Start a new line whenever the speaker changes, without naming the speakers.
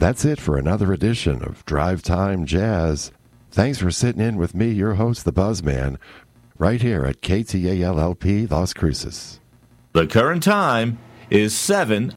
that's it for another edition of Drive Time Jazz. Thanks for sitting in with me, your host, the Buzzman, right here at KTALLP Las Cruces.
The current time is 7